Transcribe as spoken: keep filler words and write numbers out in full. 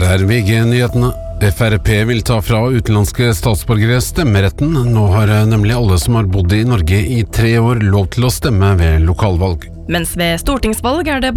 Dette er V G-nyhetene. F R P vil ta fra utenlandske statsborgere stemmeretten. Nå har nemlig alle som har bodd i Norge i tre år lov til å stemme ved lokalvalg. Mens ved stortingsvalg er det